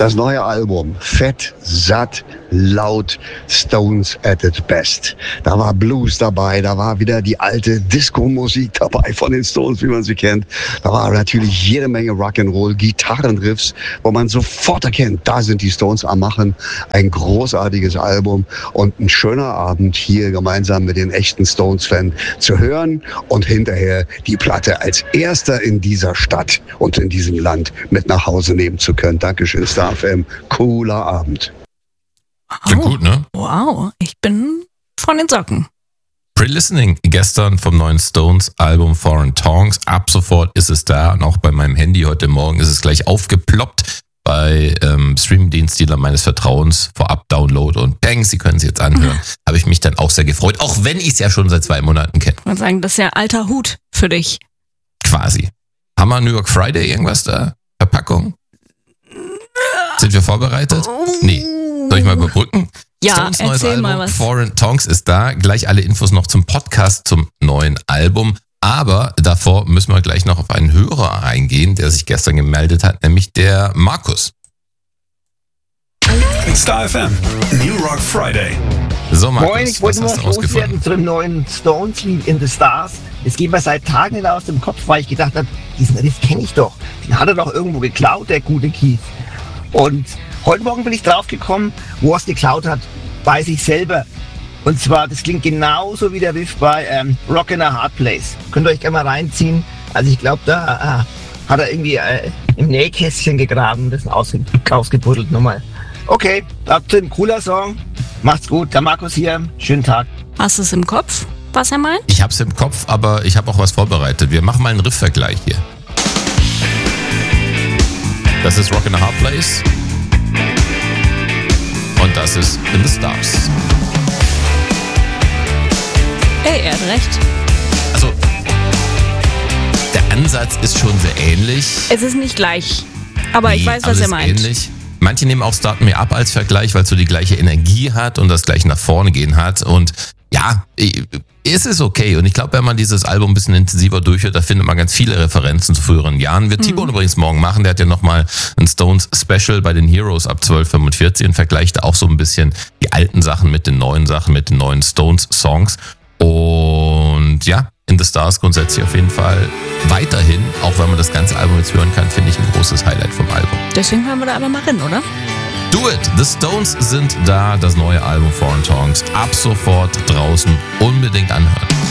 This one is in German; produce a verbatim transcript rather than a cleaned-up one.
Das neue Album, fett, satt, laut, Stones at its best. Da war Blues dabei, da war wieder die alte Disco-Musik dabei von den Stones, wie man sie kennt. Da war natürlich jede Menge Rock'n'Roll, Gitarrenriffs, wo man sofort erkennt, da sind die Stones am Machen. Ein großartiges Album und ein schöner Abend hier gemeinsam mit den echten Stones-Fans zu hören und hinterher die Platte als erster in dieser Stadt und in diesem Land mit nach Hause nehmen zu können. Dankeschön, Star F M. Cooler Abend. Klingt gut, ne? Wow, ich bin von den Socken. Pre-Listening gestern vom neuen Stones-Album Foreign Tongues. Ab sofort ist es da und auch bei meinem Handy heute Morgen ist es gleich aufgeploppt bei ähm, Streamingdienstdealer meines Vertrauens, vorab Download und bang, Sie können es jetzt anhören. Habe ich mich dann auch sehr gefreut, auch wenn ich es ja schon seit zwei Monaten kenne. Ich würde sagen, das ist ja alter Hut für dich. Quasi. Haben wir New York Friday irgendwas da? Verpackung? Sind wir vorbereitet? Nee. Soll ich mal überbrücken? Ja, Stones neues erzähl Album, mal was. Foreign Tongues ist da. Gleich alle Infos noch zum Podcast, zum neuen Album. Aber davor müssen wir gleich noch auf einen Hörer eingehen, der sich gestern gemeldet hat, nämlich der Markus. Star F M, New Rock Friday. So, Markus, Moin, ich wollte was nur hast du noch loswerden ausgefunden? zu dem neuen Stones-Lied In the Stars. Es geht mir seit Tagen nicht aus dem Kopf, weil ich gedacht habe, diesen Riff kenne ich doch. Den hat er doch irgendwo geklaut, der gute Keith. Und heute Morgen bin ich draufgekommen, wo er es geklaut hat, bei sich selber. Und zwar, das klingt genauso wie der Riff bei ähm, Rockin' a Hard Place. Könnt ihr euch gerne mal reinziehen. Also ich glaube, da äh, hat er irgendwie äh, im Nähkästchen gegraben, das ausge ausgebuddelt nochmal. Okay, habt ihr ein cooler Song. Macht's gut, der Markus hier. Schönen Tag. Hast du es im Kopf, was er meint? Ich hab's im Kopf, aber ich habe auch was vorbereitet. Wir machen mal einen Riffvergleich hier. Das ist Rockin' a Hard Place. Und das ist In the Stars. Ey, er hat recht. Also, der Ansatz ist schon sehr ähnlich. Es ist nicht gleich, aber ich Nee, weiß, aber was es er ist meint. Ähnlich. Manche nehmen auch Start Me Up als Vergleich, weil es so die gleiche Energie hat und das gleich nach vorne gehen hat. Und ja, es ist okay. Und ich glaube, wenn man dieses Album ein bisschen intensiver durchhört, da findet man ganz viele Referenzen zu früheren Jahren. Wird T-Bone übrigens morgen machen. Der hat ja nochmal ein Stones-Special bei den Heroes ab zwölf fünfundvierzig und vergleicht da auch so ein bisschen die alten Sachen mit den neuen Sachen, mit den neuen Stones-Songs. Und ja, In the Stars grundsätzlich auf jeden Fall weiterhin, auch wenn man das ganze Album jetzt hören kann, finde ich ein großes Highlight vom Album. Deswegen hören wir da aber mal rein, oder? Do it! The Stones sind da, das neue Album Foreign Tongues. Ab sofort draußen unbedingt anhören.